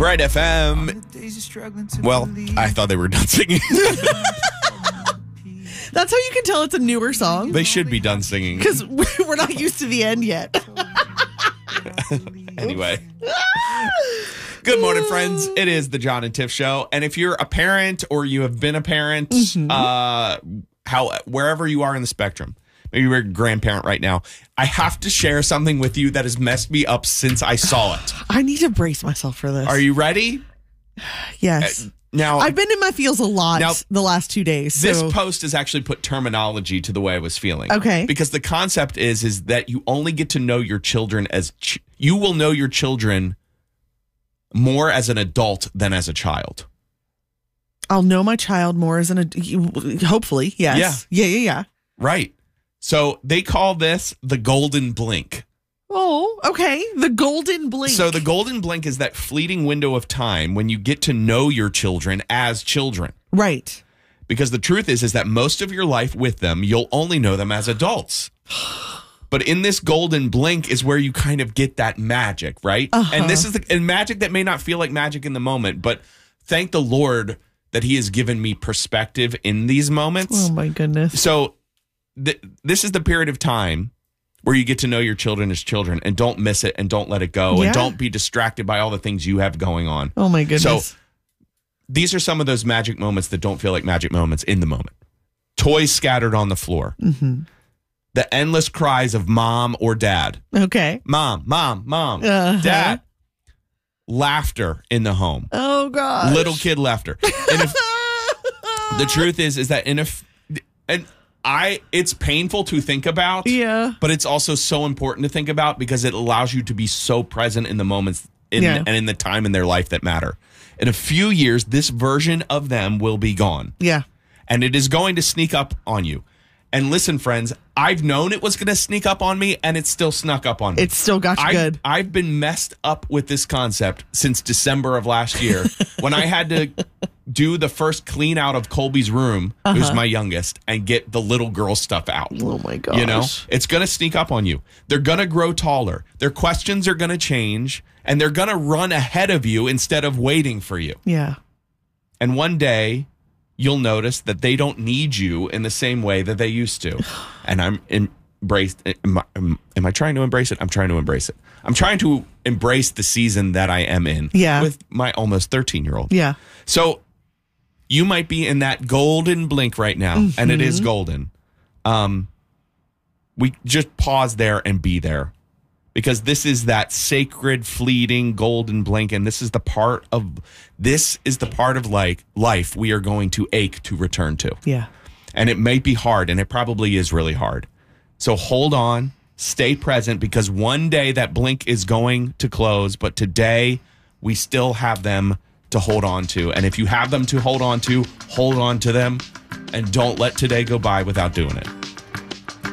Bright FM. Well, I thought they were done singing. That's how you can tell it's a newer song. They should be done singing. Because we're not used to the end yet. Anyway. Good morning, friends. It is the John and Tiff Show. And if you're a parent or you have been a parent, wherever you are in the spectrum, maybe you're a grandparent right now, I have to share something with you that has messed me up since I saw it. I need to brace myself for this. Are you ready? Yes. Now, I've been in my feels a lot the last 2 days. This post has actually put terminology to the way I was feeling. Okay. Because the concept is that you only get to know your children you will know your children more as an adult than as a child. I'll know my child more as hopefully, yes. Yeah. Right. So they call this the golden blink. Oh, okay. The golden blink. So the golden blink is that fleeting window of time when you get to know your children as children. Right. Because the truth is that most of your life with them, you'll only know them as adults. But in this golden blink is where you kind of get that magic, right? And this is and magic that may not feel like magic in the moment, but thank the Lord that he has given me perspective in these moments. Oh, my goodness. So this is the period of time where you get to know your children as children and don't miss it and don't let it go and don't be distracted by all the things you have going on. Oh, my goodness. So these are some of those magic moments that don't feel like magic moments in the moment. Toys scattered on the floor. Mm-hmm. The endless cries of mom or dad. Okay. Mom, dad. Laughter in the home. Oh, gosh. Little kid laughter. And the truth is that it's painful to think about. Yeah. But it's also so important to think about because it allows you to be so present in the moments and in the time in their life that matter. In a few years, this version of them will be gone. Yeah. And it is going to sneak up on you. And listen, friends, I've known it was going to sneak up on me, and it still snuck up on me. It still got you good. I've been messed up with this concept since December of last year when I had to do the first clean out of Colby's room, who's my youngest, and get the little girl stuff out. Oh, my gosh. You know, it's going to sneak up on you. They're going to grow taller. Their questions are going to change, and they're going to run ahead of you instead of waiting for you. Yeah. And one day, you'll notice that they don't need you in the same way that they used to. And am I trying to embrace it? I'm trying to embrace it. I'm trying to embrace the season that I am in with my almost 13-year-old. Yeah. So you might be in that golden blink right now, and it is golden. We just pause there and be there. Because this is that sacred, fleeting, golden blink, and this is the part of life we are going to ache to return to. Yeah. And it may be hard, and it probably is really hard. So hold on, stay present, because one day that blink is going to close, but today we still have them to hold on to. And if you have them to hold on to them, and don't let today go by without doing it.